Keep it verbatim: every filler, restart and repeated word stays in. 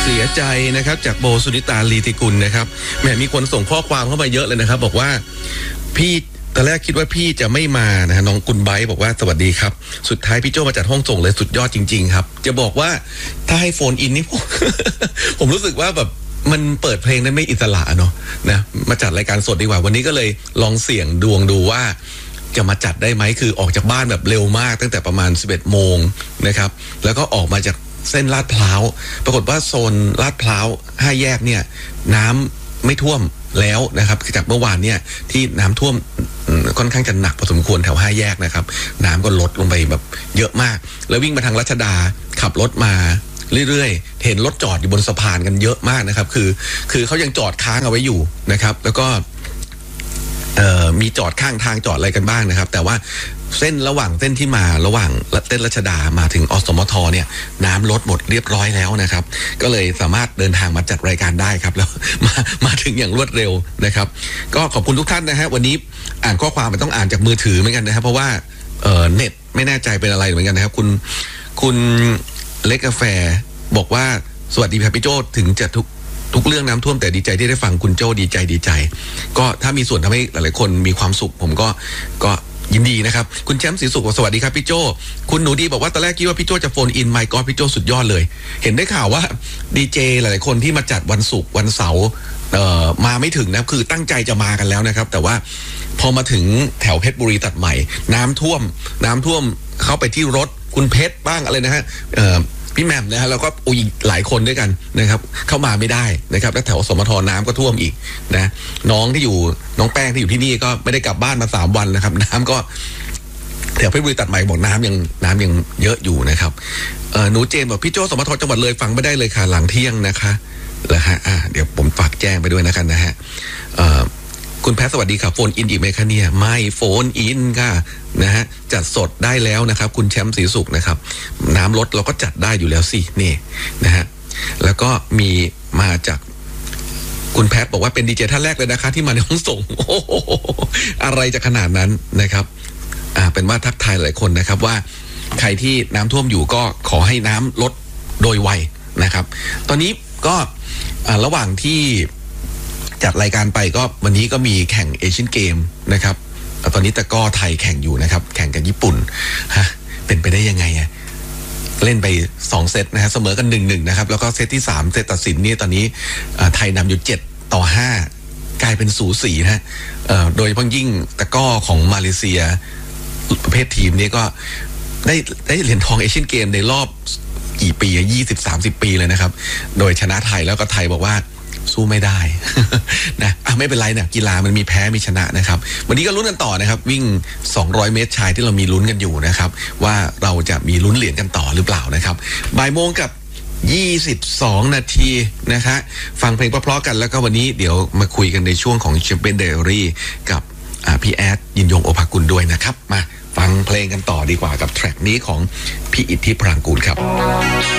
เสียใจนะครับจากโบสุนิตาลีติกุลนะครับแหมมีคนส่งข้อความเข้ามาเยอะเลยนะครับบอกว่าพี่ตอนแรกคิดว่าพี่จะไม่มานะน้องกุลไบบอกว่าสวัสดีครับสุดท้ายพี่โจมาจัดห้องส่งเลยสุดยอดจริงๆครับจะบอกว่าถ้าให้โฟนอินนี่ผม ผมรู้สึกว่าแบบมันเปิดเพลงได้ไม่อิสระเนาะนะมาจัดรายการสดดีกว่าวันนี้ก็เลยลองเสี่ยงดวงดูว่าจะมาจัดได้ไหมคือออกจากบ้านแบบเร็วมากตั้งแต่ประมาณสิบเอ็ดโมงนะครับแล้วก็ออกมาจากเส้นลาดพร้าวปรากฏว่าโซนลาดพร้าวห้าแยกเนี่ยน้ำไม่ท่วมแล้วนะครับจากเมื่อวานเนี่ยที่น้ำท่วมค่อนข้างจะหนักพอสมควรแถวห้าแยกนะครับน้ำก็ลดลงไปแบบเยอะมากแล้ววิ่งมาทางรัชดาขับรถมาเรื่อยๆเห็นรถจอดอยู่บนสะพานกันเยอะมากนะครับคือคือเขายังจอดค้างเอาไว้อยู่นะครับแล้วก็เอ่อมีจอดข้างทางจอดอะไรกันบ้างนะครับแต่ว่าเส้นระหว่างเส้นที่มาระหว่างเส้นรัชดามาถึงอสมทเนี่ยน้ำลดหมดเรียบร้อยแล้วนะครับก็เลยสามารถเดินทางมาจัดรายการได้ครับแล้วมามาถึงอย่างรวดเร็วนะครับก็ขอบคุณทุกท่านนะฮะวันนี้อ่านข้อความมันต้องอ่านจากมือถือเหมือนกันนะครับเพราะว่าเอ่อเน็ตไม่แน่ใจเป็นอะไรเหมือนกันนะครับคุณคุณเล็กกาแฟบอกว่าสวัสดีครับพี่โจ้ถึงจะทุกทุกเรื่องน้ำท่วมแต่ดีใจที่ได้ฟังคุณโจ้ดีใจดีใจก็ถ้ามีส่วนทำให้หลายๆคนมีความสุขผมก็ก็ยินดีนะครับคุณแชมป์ศรีสุขสวัสดีครับพี่โจ้คุณหนูดีบอกว่าตอนแรกคิดว่าพี่โจ้จะโฟนอินไมค์ก็พี่โจ้สุดยอดเลยเห็นได้ข่าวว่าดีเจหลายๆคนที่มาจัดวันศุกร์วันเสาร์เอ่อมาไม่ถึงนะคือตั้งใจจะมากันแล้วนะครับแต่ว่าพอมาถึงแถวเพชรบุรีตัดใหม่น้ำท่วมน้ำท่วมเข้าไปที่รถคุณเพชรบ้างอะไรนะฮะเอ่อพี่แหม่มนะฮะแล้วก็อีกหลายคนด้วยกันนะครับเข้ามาไม่ได้นะครับแล้วแถวสมทน้ำก็ท่วมอีกนะน้องที่อยู่น้องแป้งที่อยู่ที่นี่ก็ไม่ได้กลับบ้านมาสามวันนะครับน้ำก็แถวเพชรบุรีตัดใหม่บอกน้ำยังน้ำยังเยอะอยู่นะครับเออหนูเจมบอกพี่โจ้สมทจังหวัดเลยฟังไม่ได้เลยค่ะหลังเที่ยงนะคะแล้วฮะอ่าเดี๋ยวผมฝากแจ้งไปด้วยนะครับนะฮะเอ่อคุณแพทสวัสดีครับโฟนอินอีกไหมคะเนี่ยไม่โฟนอินค่ะนะฮะจัดสดได้แล้วนะครับคุณแชมป์ศรีสุขนะครับน้ำลดเราก็จัดได้อยู่แล้วสินี่นะฮะแล้วก็มีมาจากคุณแพทบอกว่าเป็นดีเจท่านแรกเลยนะคะที่มาในห้องส่งโอ้โหอะไรจะขนาดนั้นนะครับอ่าเป็นว่าทักทายหลายคนนะครับว่าใครที่น้ำท่วมอยู่ก็ขอให้น้ำลดโดยไวนะครับตอนนี้ก็อ่าระหว่างที่จัดรายการไปก็วันนี้ก็มีแข่งเอเชียนเกมนะครับตอนนี้ตะก้อไทยแข่งอยู่นะครับแข่งกับญี่ปุ่นฮะเป็นไปได้ยังไงอะเล่นไปสองเซตนะฮะเสมอกันหนึ่งหนึ่งนะครับแล้วก็เซตที่สามเซตตัดสินนี่ตอนนี้ไทยนำอยู่เจ็ดต่อห้ากลายเป็นสูสีนะฮะโดยเฉพาะยิ่งตะก้อของมาเลเซียประเภททีมนี้ก็ได้ได้เหรียญทองเอเชียนเกมในรอบกี่ปียี่สิบสามสิบปีเลยนะครับโดยชนะไทยแล้วก็ไทยบอกว่าสู้ไม่ได้ นะอ่ะไม่เป็นไรนะกีฬามันมีแพ้มีชนะนะครับวันนี้ก็ลุ้นกันต่อนะครับวิ่งสองร้อยเมตรชายที่เรามีลุ้นกันอยู่นะครับว่าเราจะมีลุ้นเหรียญกันต่อหรือเปล่านะครับบ่ายโมงกับยี่สิบสองนาทีนะคะฟังเพลงเพราะๆกันแล้วก็วันนี้เดี๋ยวมาคุยกันในช่วงของ Champion Diary กับพี่แอดยินยงโอภากุลด้วยนะครับมาฟังเพลงกันต่อดีกว่ากับแทร็กนี้ของพี่อิทธิพรางกูลครับ